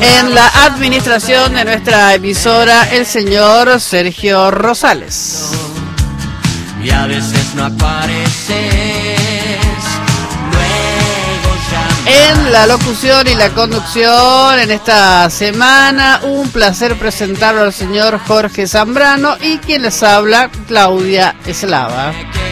En la administración de nuestra emisora, el señor Sergio Rosales. Y a veces no apareces. En la locución y la conducción en esta semana, un placer presentarlo al señor Jorge Zambrano y quien les habla, Claudia Eslava.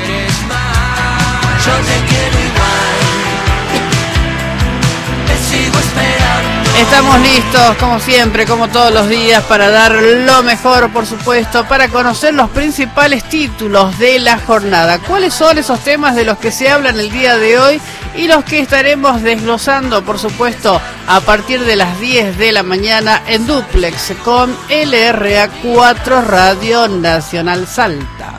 Estamos listos, como siempre, como todos los días, para dar lo mejor, por supuesto, para conocer los principales títulos de la jornada. ¿Cuáles son esos temas de los que se hablan el día de hoy y los que estaremos desglosando, por supuesto, a partir de las 10 de la mañana en Duplex con LRA4 Radio Nacional Salta?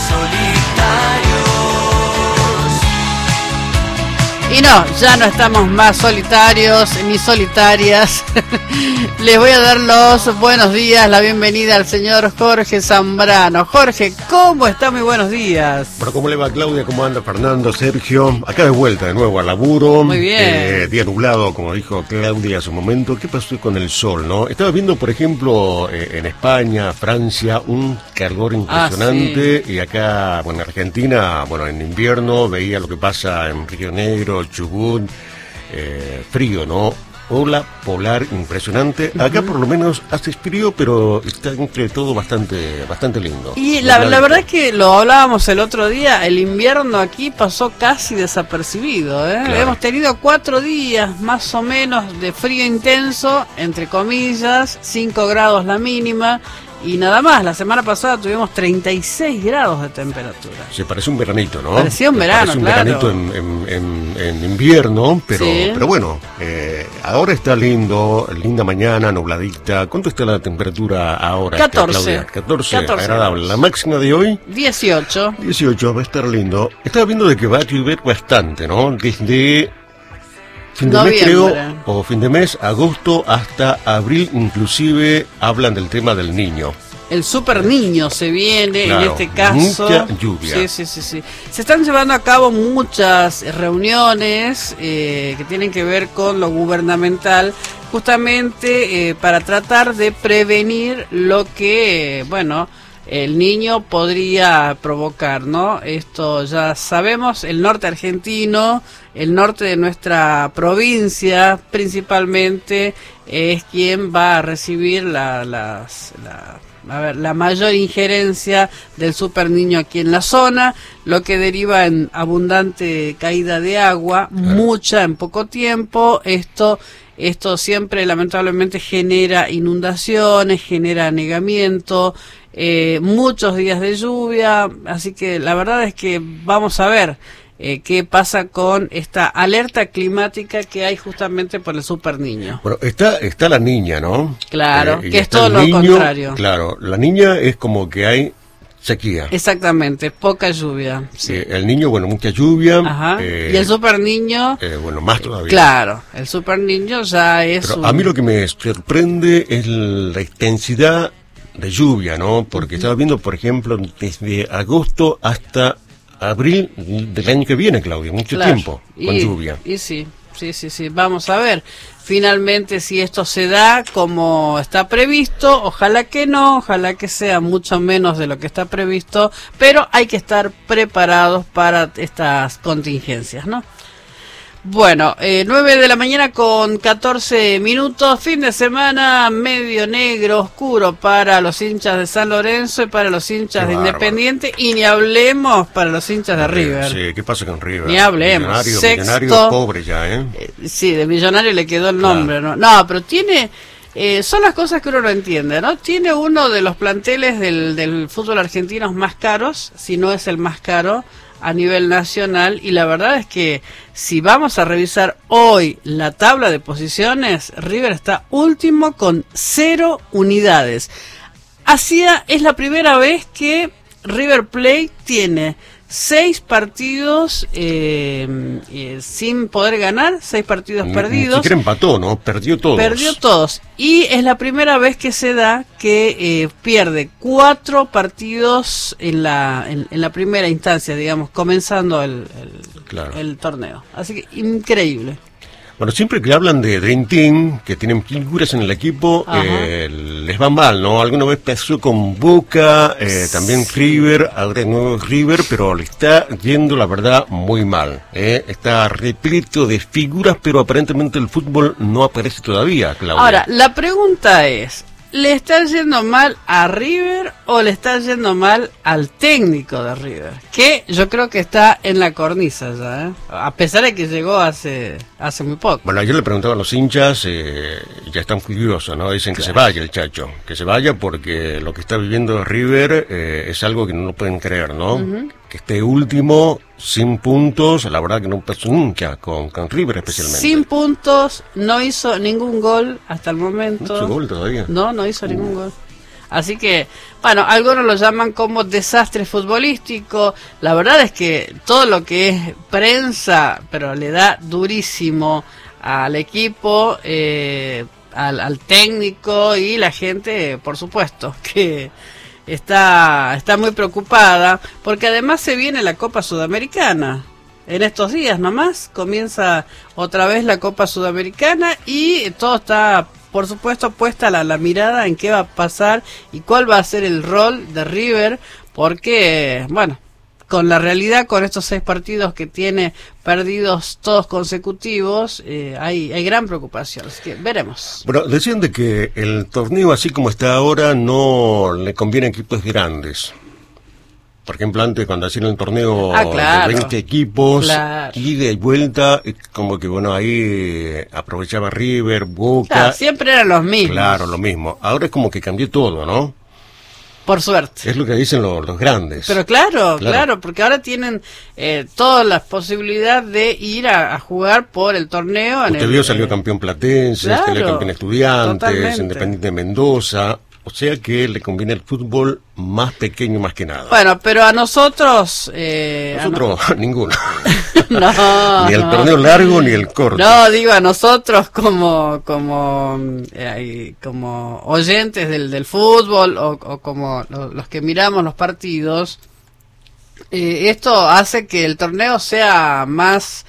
Y no, ya no estamos más solitarios ni solitarias. Les voy a dar los buenos días, la bienvenida al señor Jorge Zambrano. Jorge, ¿cómo está? Muy buenos días. Bueno, ¿cómo le va, Claudia? ¿Cómo anda Fernando, Sergio? Acá de vuelta de nuevo al laburo. Muy bien. Día nublado, como dijo Claudia hace un momento. ¿Qué pasó con el sol, no? Estaba viendo, por ejemplo, en España, Francia, un calor impresionante. Sí. Y acá, bueno, en Argentina, bueno, en invierno veía lo que pasa en Río Negro, Chubut, frío, ¿no? Ola polar impresionante. Acá por lo menos hace frío, pero está entre todo bastante lindo. Y la verdad es que lo hablábamos el otro día, el invierno aquí pasó casi desapercibido, ¿eh? Claro. Hemos tenido 4 días más o menos de frío intenso, entre comillas, 5 grados la mínima. Y nada más, la semana pasada tuvimos 36 grados de temperatura. Se parece un veranito, ¿no? Parecía un verano, parece un claro. veranito en invierno, pero, sí. Pero bueno, ahora está lindo, linda mañana, nubladita. ¿Cuánto está la temperatura ahora? 14. 14, agradable. ¿La máxima de hoy? 18. 18, va a estar lindo. Estaba viendo de que va a llover bastante, ¿no? Desde fin de mes, creo, o fin de mes, agosto hasta abril, inclusive hablan del tema del niño. El super niño se viene, claro, en este caso. Mucha lluvia. Sí. Se están llevando a cabo muchas reuniones que tienen que ver con lo gubernamental, justamente para tratar de prevenir lo que, bueno, el niño podría provocar, ¿no? Esto ya sabemos, el norte argentino, el norte de nuestra provincia principalmente es quien va a recibir la mayor injerencia del super niño aquí en la zona, lo que deriva en abundante caída de agua, mucha en poco tiempo. Esto siempre lamentablemente genera inundaciones, genera anegamiento, muchos días de lluvia, así que la verdad es que vamos a ver qué pasa con esta alerta climática que hay justamente por el super niño. Bueno, está la niña, ¿no? Claro, que es todo lo contrario. Claro, la niña es como que hay sequía. Exactamente, poca lluvia. Sí. El niño, bueno, mucha lluvia. Ajá. Y el super niño. Bueno, más todavía. Claro, el super niño ya es. Pero a mí lo que me sorprende es la intensidad de lluvia, ¿no? Porque estaba viendo, por ejemplo, desde agosto hasta abril del año que viene, Claudia, mucho tiempo con lluvia. Y sí. Vamos a ver finalmente si esto se da como está previsto. Ojalá que no, ojalá que sea mucho menos de lo que está previsto, pero hay que estar preparados para estas contingencias, ¿no? Bueno, 9 de la mañana con 14 minutos, fin de semana medio negro, oscuro para los hinchas de San Lorenzo y para los hinchas de Independiente, y ni hablemos para los hinchas de River. Sí, ¿qué pasa con River? Ni hablemos. Millonario pobre ya, ¿eh? Sí, de Millonario le quedó el nombre, claro. No, pero tiene... son las cosas que uno no entiende, ¿no? Tiene uno de los planteles del fútbol argentino más caros, si no es el más caro, a nivel nacional, y la verdad es que si vamos a revisar hoy la tabla de posiciones, River está último con 0 unidades. Es la primera vez que River Plate tiene 6 partidos sin poder ganar, 6 partidos perdidos. Ni siquiera empató, ¿no? Perdió todos. Y es la primera vez que se da que pierde 4 partidos en la primera instancia, digamos, comenzando el torneo. Así que increíble. Bueno, siempre que hablan de Dream Team, que tienen figuras en el equipo, les va mal, ¿no? Alguna vez pasó con Boca, también River, ahora de nuevo River, pero le está yendo, la verdad, muy mal. Está repleto de figuras, pero aparentemente el fútbol no aparece todavía, Claudia. Ahora, la pregunta es, ¿le está yendo mal a River o le está yendo mal al técnico de River? Que yo creo que está en la cornisa ya, a pesar de que llegó hace muy poco. Bueno, ayer le preguntaba a los hinchas, ya están furiosos, ¿no? Dicen que se vaya el Chacho, que se vaya porque lo que está viviendo River es algo que no pueden creer, ¿no? Que esté último, sin puntos, la verdad que no pasó nunca con River especialmente. Sin puntos, no hizo ningún gol hasta el momento. ¿No hizo gol todavía? No hizo ningún gol. Así que, bueno, algunos lo llaman como desastre futbolístico. La verdad es que todo lo que es prensa, pero le da durísimo al equipo, al técnico y la gente, por supuesto, que está muy preocupada, porque además se viene la Copa Sudamericana. En estos días nomás comienza otra vez la Copa Sudamericana y todo está, por supuesto, puesta la mirada en qué va a pasar y cuál va a ser el rol de River, porque, bueno, con la realidad, con estos 6 partidos que tiene perdidos todos consecutivos, hay gran preocupación, así que veremos. Bueno, decían de que el torneo así como está ahora no le conviene a equipos grandes. Por ejemplo, antes cuando hacían el torneo claro, de 20 equipos, claro, ida y vuelta, como que bueno, ahí aprovechaba River, Boca. Claro, siempre eran los mismos. Claro, lo mismo. Ahora es como que cambió todo, ¿no? Por suerte. Es lo que dicen los grandes. Pero claro, porque ahora tienen todas las posibilidades de ir a jugar por el torneo. Usted vio, salió campeón Platense, claro, salió campeón Estudiantes, totalmente. Independiente de Mendoza. O sea que le conviene el fútbol más pequeño más que nada. Bueno, pero a nosotros... Ninguno. No, ni el torneo largo ni el corto. No, digo a nosotros como oyentes del fútbol o como los que miramos los partidos, esto hace que el torneo sea más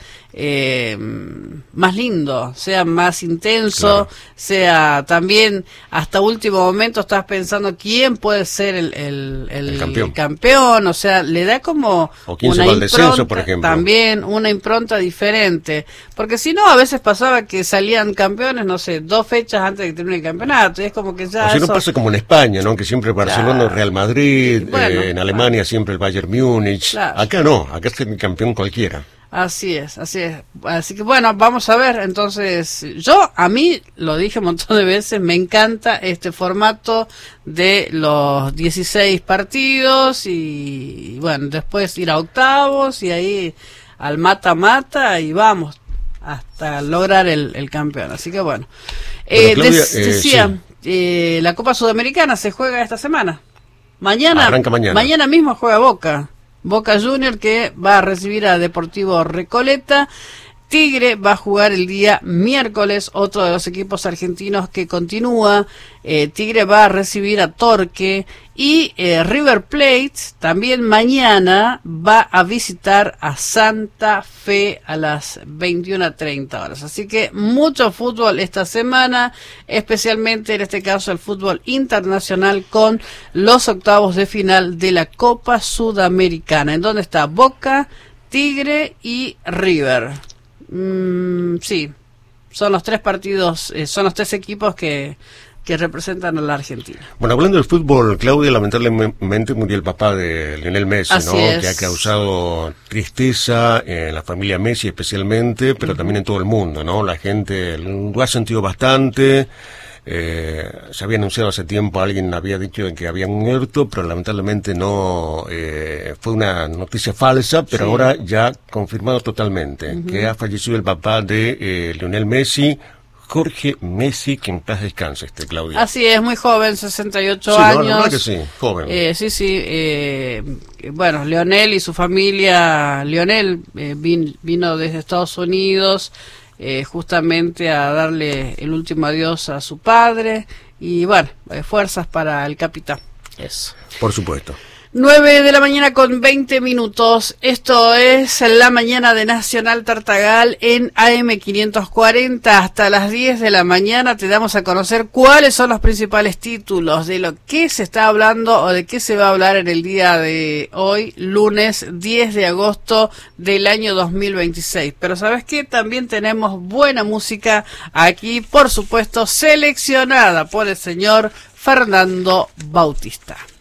lindo, sea más intenso, claro, sea también hasta último momento estás pensando quién puede ser el campeón, o sea, le da como o quién se va al descenso, por ejemplo, también una impronta diferente, porque si no a veces pasaba que salían campeones, no sé, 2 fechas antes de que termine el campeonato, y es como que ya o si no pasa como en España, ¿no? Que siempre Barcelona, claro, Real Madrid, bueno, en Alemania siempre el Bayern Múnich, claro, acá no, acá es el campeón cualquiera. Así es. Así que bueno, vamos a ver. Entonces, a mí, lo dije un montón de veces, me encanta este formato de los 16 partidos y bueno, después ir a octavos y ahí al mata-mata y vamos hasta lograr el campeón. Así que bueno. Claudia, decía, sí, la Copa Sudamericana se juega esta semana. Arranca mañana. Mañana mismo juega Boca Junior, que va a recibir a Deportivo Recoleta. Tigre va a jugar el día miércoles, otro de los equipos argentinos que continúa. Tigre va a recibir a Torque y River Plate también mañana va a visitar a Santa Fe a las 21:30 horas. Así que mucho fútbol esta semana, especialmente en este caso el fútbol internacional con los octavos de final de la Copa Sudamericana, en donde está Boca, Tigre y River. Sí, son los 3 partidos, son los 3 equipos que representan a la Argentina. Bueno, hablando del fútbol, Claudia, lamentablemente murió el papá de Lionel Messi, así ¿no? Es. Que ha causado tristeza en la familia Messi especialmente, pero también en todo el mundo, ¿no? La gente lo ha sentido bastante. Se había anunciado hace tiempo, alguien había dicho que había muerto, pero lamentablemente no, fue una noticia falsa, pero sí, ahora ya confirmado totalmente, que ha fallecido el papá de Lionel Messi, Jorge Messi, que en paz descanse, Claudia. Así es, muy joven, 68 sí, años. No, la verdad que sí, joven. Bueno, Lionel y su familia, Lionel vino desde Estados Unidos, justamente a darle el último adiós a su padre y bueno, fuerzas para el capitán. Eso. Por supuesto. 9 de la mañana con 20 minutos. Esto es la mañana de Nacional Tartagal en AM540. Hasta las 10 de la mañana te damos a conocer cuáles son los principales títulos de lo que se está hablando o de qué se va a hablar en el día de hoy, lunes 10 de agosto del año 2026. Pero ¿sabes qué? También tenemos buena música aquí, por supuesto, seleccionada por el señor Fernando Bautista.